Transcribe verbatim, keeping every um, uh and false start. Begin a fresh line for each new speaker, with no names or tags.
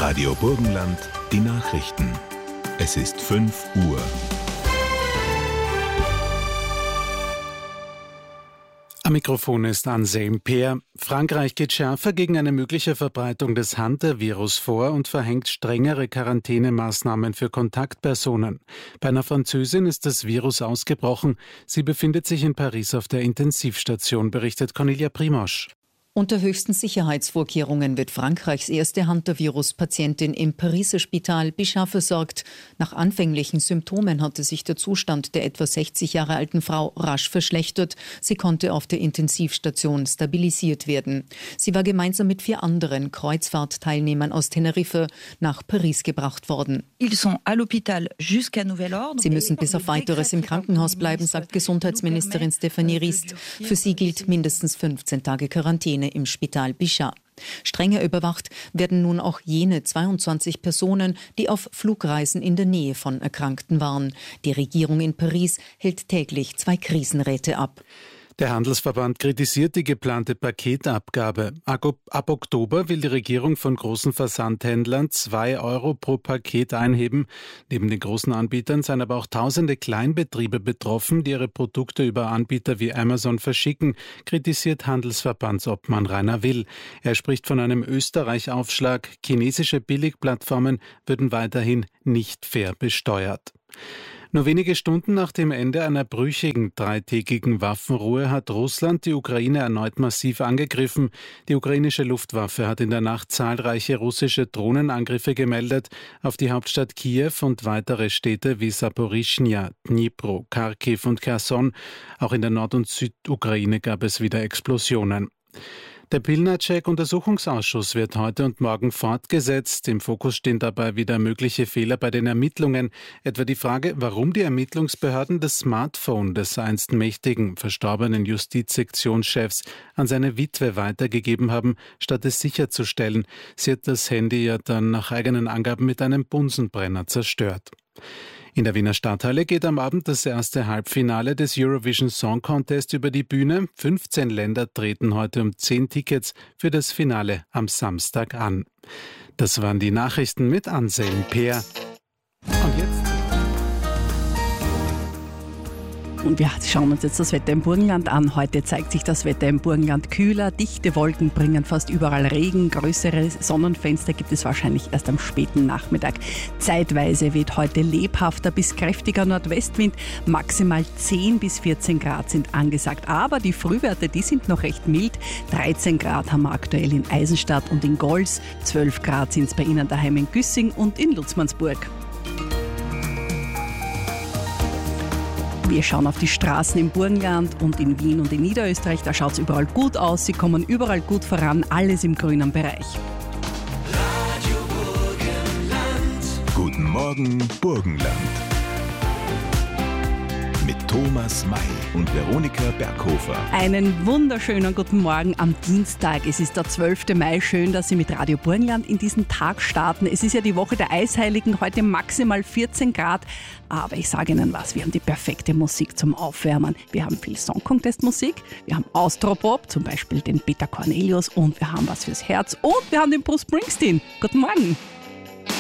Radio Burgenland, die Nachrichten. Es ist fünf Uhr.
Am Mikrofon ist Anselm Peer. Frankreich geht schärfer gegen eine mögliche Verbreitung des Hunter-Virus vor und verhängt strengere Quarantänemaßnahmen für Kontaktpersonen. Bei einer Französin ist das Virus ausgebrochen. Sie befindet sich in Paris auf der Intensivstation, berichtet Cornelia Primosch.
Unter höchsten Sicherheitsvorkehrungen wird Frankreichs erste Hantavirus-Patientin im Pariser Spital Bichat versorgt. Nach anfänglichen Symptomen hatte sich der Zustand der etwa sechzig Jahre alten Frau rasch verschlechtert. Sie konnte auf der Intensivstation stabilisiert werden. Sie war gemeinsam mit vier anderen Kreuzfahrtteilnehmern aus Teneriffa nach Paris gebracht worden. Sie müssen bis auf Weiteres im Krankenhaus bleiben, sagt Gesundheitsministerin Stéphanie Rist. Für sie gilt mindestens fünfzehn Tage Quarantäne im Spital Bichat. Strenger überwacht werden nun auch jene zweiundzwanzig Personen, die auf Flugreisen in der Nähe von Erkrankten waren. Die Regierung in Paris hält täglich zwei Krisenräte ab.
Der Handelsverband kritisiert die geplante Paketabgabe. Ab Oktober will die Regierung von großen Versandhändlern zwei Euro pro Paket einheben. Neben den großen Anbietern seien aber auch tausende Kleinbetriebe betroffen, die ihre Produkte über Anbieter wie Amazon verschicken, kritisiert Handelsverbandsobmann Rainer Will. Er spricht von einem Österreich-Aufschlag. Chinesische Billigplattformen würden weiterhin nicht fair besteuert. Nur wenige Stunden nach dem Ende einer brüchigen dreitägigen Waffenruhe hat Russland die Ukraine erneut massiv angegriffen. Die ukrainische Luftwaffe hat in der Nacht zahlreiche russische Drohnenangriffe gemeldet auf die Hauptstadt Kiew und weitere Städte wie Saporischschja, Dnipro, Kharkiv und Cherson. Auch in der Nord- und Südukraine gab es wieder Explosionen. Der Pilnacek-Untersuchungsausschuss wird heute und morgen fortgesetzt. Im Fokus stehen dabei wieder mögliche Fehler bei den Ermittlungen. Etwa die Frage, warum die Ermittlungsbehörden das Smartphone des einst mächtigen, verstorbenen Justizsektionschefs an seine Witwe weitergegeben haben, statt es sicherzustellen. Sie hat das Handy ja dann nach eigenen Angaben mit einem Bunsenbrenner zerstört. In der Wiener Stadthalle geht am Abend das erste Halbfinale des Eurovision Song Contest über die Bühne. fünfzehn Länder treten heute um zehn Tickets für das Finale am Samstag an. Das waren die Nachrichten mit Anselm Peer. Und jetzt?
Und wir schauen uns jetzt das Wetter im Burgenland an. Heute zeigt sich das Wetter im Burgenland kühler. Dichte Wolken bringen fast überall Regen. Größere Sonnenfenster gibt es wahrscheinlich erst am späten Nachmittag. Zeitweise weht heute lebhafter bis kräftiger Nordwestwind. Maximal zehn bis vierzehn Grad sind angesagt. Aber die Frühwerte, die sind noch recht mild. dreizehn Grad haben wir aktuell in Eisenstadt und in Gols. zwölf Grad sind es bei Ihnen daheim in Güssing und in Lutzmannsburg. Wir schauen auf die Straßen im Burgenland und in Wien und in Niederösterreich. Da schaut es überall gut aus. Sie kommen überall gut voran. Alles im grünen Bereich.
Radio Burgenland. Guten Morgen, Burgenland. Mit Thomas May und Veronika Berghofer.
Einen wunderschönen guten Morgen am Dienstag. Es ist der zwölfte Mai. Schön, dass Sie mit Radio Burgenland in diesen Tag starten. Es ist ja die Woche der Eisheiligen. Heute maximal vierzehn Grad. Aber ich sage Ihnen was, wir haben die perfekte Musik zum Aufwärmen. Wir haben viel Song-Contest-Musik, wir haben Austropop, zum Beispiel den Peter Cornelius, und wir haben was fürs Herz und wir haben den Bruce Springsteen. Guten Morgen.